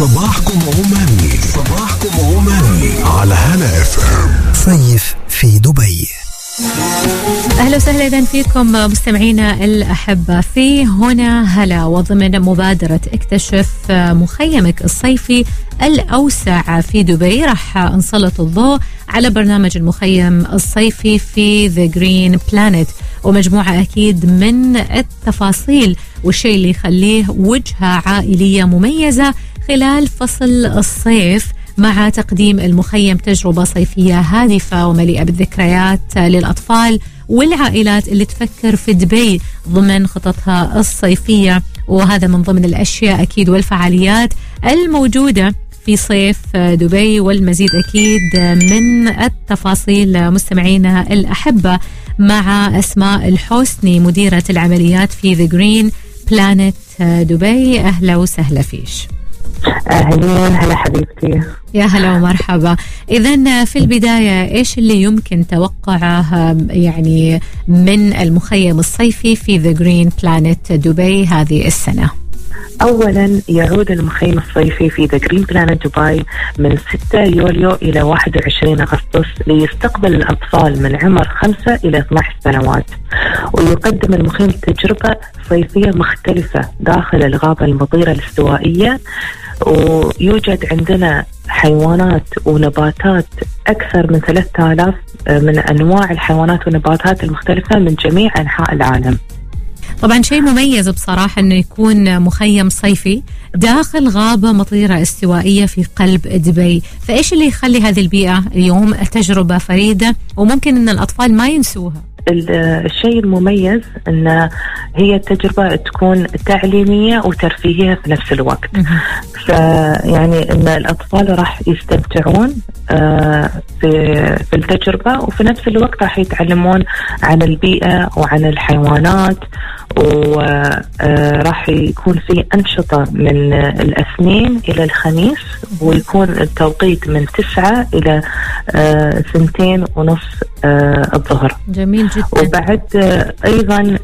صباحكم عماني، صباحكم عماني على هلا FM. صيف في دبي. أهلا وسهلا إذن فيكم مستمعينا الأحبة في هنا هلا، وضمن مبادرة اكتشف مخيمك الصيفي الأوسع في دبي راح نسلط الضوء على برنامج المخيم الصيفي في The Green Planet، ومجموعة أكيد من التفاصيل والشيء اللي يخليه وجهة عائلية مميزة خلال فصل الصيف، مع تقديم المخيم تجربة صيفية هادفة ومليئة بالذكريات للأطفال والعائلات اللي تفكر في دبي ضمن خططها الصيفية. وهذا من ضمن الأشياء أكيد والفعاليات الموجودة في صيف دبي، والمزيد أكيد من التفاصيل مستمعينا الأحبة مع أسماء الحسني مديرة العمليات في The Green Planet دبي. أهلا وسهلا فيش. أهلين، هلا حبيبتي. يا هلا ومرحبا. إذن في البداية إيش اللي يمكن توقعه يعني من المخيم الصيفي في The Green Planet دبي هذه السنة؟ أولا يعود المخيم الصيفي في The Green Planet دبي من 6 يوليو إلى 21 أغسطس ليستقبل الأطفال من عمر 5 إلى 12 سنوات، ويقدم المخيم تجربة صيفية مختلفة داخل الغابة المطيرة الاستوائية. ويوجد عندنا حيوانات ونباتات أكثر من 3000 من أنواع الحيوانات والنباتات المختلفة من جميع أنحاء العالم. طبعا شيء مميز بصراحة أنه يكون مخيم صيفي داخل غابة مطيرة استوائية في قلب دبي، فإيش اللي يخلي هذه البيئة اليوم تجربة فريدة وممكن أن الأطفال ما ينسوها؟ الشيء المميز أن هي التجربة تكون تعليمية وترفيهية في نفس الوقت. فيعني أن الأطفال راح يستمتعون في التجربة، وفي نفس الوقت راح يتعلمون عن البيئة وعن الحيوانات، وراح يكون في أنشطة من الاثنين إلى الخميس، ويكون التوقيت من 9 إلى 2:30 الظهر. جميل جدا. وبعد أيضا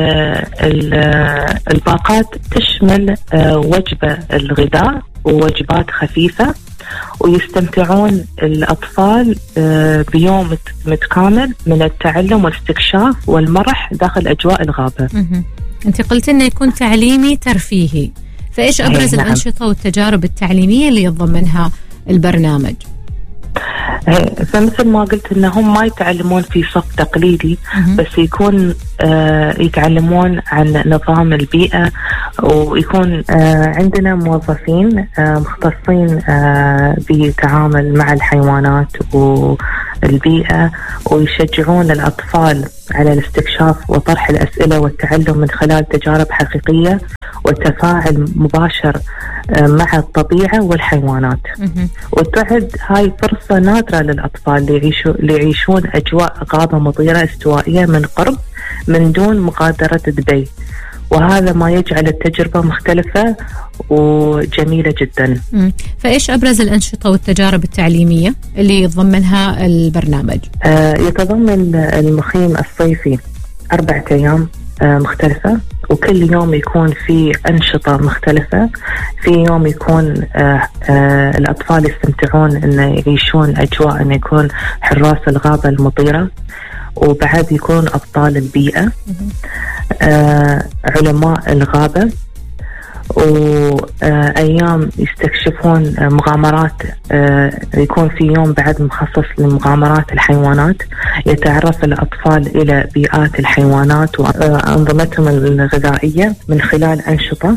الباقات تشمل وجبة الغداء ووجبات خفيفة، ويستمتعون الأطفال بيوم متكامل من التعلم والاستكشاف والمرح داخل أجواء الغابة. أنت قلت إنه يكون تعليمي ترفيهي، فإيش أبرز الأنشطة والتجارب التعليمية اللي يتضمنها البرنامج؟ فمثل ما قلت إنهم ما يتعلمون في صف تقليدي، بس يكون يتعلمون عن نظام البيئة، ويكون عندنا موظفين مختصين بالتعامل مع الحيوانات والبيئة، ويشجعون الأطفال على الاستكشاف وطرح الأسئلة والتعلم من خلال تجارب حقيقية وتفاعل مباشر مع الطبيعة والحيوانات. وتعد هاي فرصة نادرة للأطفال ليعيشون أجواء غابة مطيرة استوائية من قرب من دون مغادرة دبي، وهذا ما يجعل التجربة مختلفة وجميلة جدا. فإيش أبرز الأنشطة والتجارب التعليمية اللي يتضمنها البرنامج؟ يتضمن المخيم الصيفي 4 أيام مختلفة، وكل يوم يكون في أنشطة مختلفة. في يوم يكون الأطفال يستمتعون أن يعيشون أجواء أن يكون حراس الغابة المطيرة، وبعد يكون أبطال البيئة، علماء الغابة، وأيام يستكشفون مغامرات. يكون في يوم بعد مخصص لمغامرات الحيوانات، يتعرف الأطفال إلى بيئات الحيوانات وأنظمتهم الغذائية من خلال أنشطة،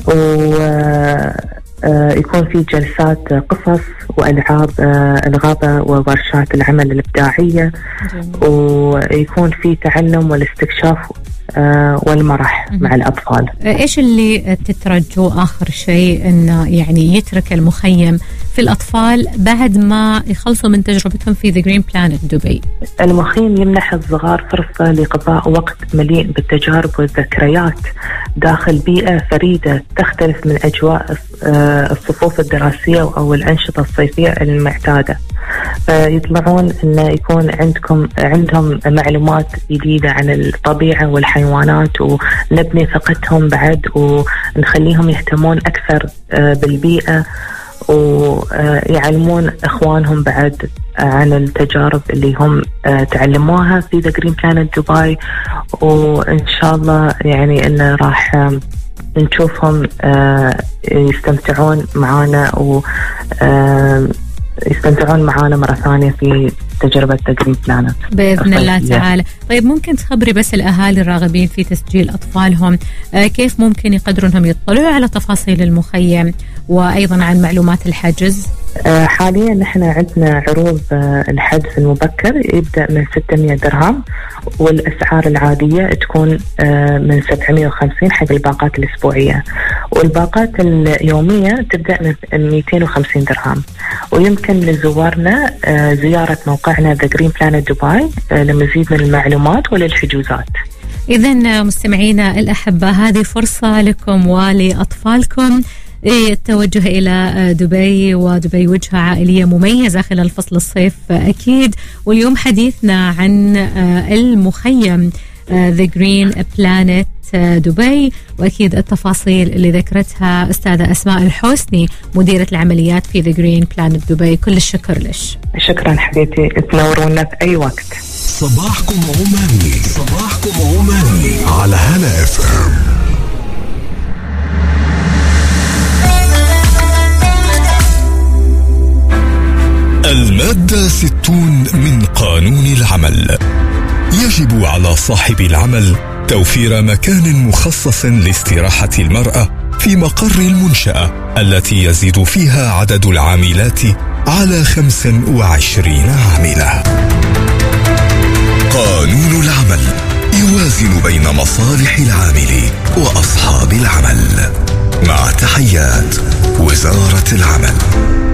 يكون في جلسات قصص وألعاب الغابة وورشات العمل الإبداعية، ويكون في تعلم والاستكشاف والمرح مع الأطفال. إيش اللي تترجوا آخر شيء إنه يعني يترك المخيم في الأطفال بعد ما يخلصوا من تجربتهم في The Green Planet دبي؟ المخيم يمنح الصغار فرصة لقضاء وقت مليء بالتجارب والذكريات داخل بيئة فريدة تختلف من أجواء الصفوف الدراسية أو الأنشطة الصيفية المعتادة. فيطلعون أن يكون عندهم معلومات جديدة عن الطبيعة والحيوانات، ونبني ثقتهم بعد، ونخليهم يهتمون أكثر بالبيئة، ويعلمون إخوانهم بعد عن التجارب اللي هم تعلموها في ذا جرين بلانت دبي. وإن شاء الله يعني إنه راح نشوفهم يستمتعون معنا يستمتعون معنا مرة ثانية في تجربة جرين بلانت بإذن الله تعالى. طيب ممكن تخبري بس الأهالي الراغبين في تسجيل أطفالهم كيف ممكن يقدروا أنهم يطلعوا على تفاصيل المخيم وأيضا عن معلومات الحجز؟ حاليا نحن عندنا عروض الحجز المبكر يبدأ من 600 درهم، والأسعار العادية تكون من 750 حق الباقات الأسبوعية، والباقات اليومية تبدأ من 250 درهم. ويمكن لزوارنا زيارة موقعنا The Green Planet Dubai لمزيد من المعلومات وللحجوزات. إذن مستمعينا الأحبة، هذه فرصة لكم ولأطفالكم التوجه إلى دبي، ودبي وجهة عائلية مميزة خلال فصل الصيف أكيد. واليوم حديثنا عن المخيم The Green Planet دبي، وأكيد التفاصيل اللي ذكرتها أستاذة أسماء الحوسني مديرة العمليات في The Green Planet دبي. كل الشكر لش. شكرا حبيبتي، تنورونا في أي وقت. صباحكم عماني، صباحكم عماني على هلا FM. المادة 60 من قانون العمل: يجب على صاحب العمل توفير مكان مخصص لاستراحة المرأة في مقر المنشأة التي يزيد فيها عدد العاملات على 25 عاملة. قانون العمل يوازن بين مصالح العامل وأصحاب العمل. مع تحيات وزارة العمل.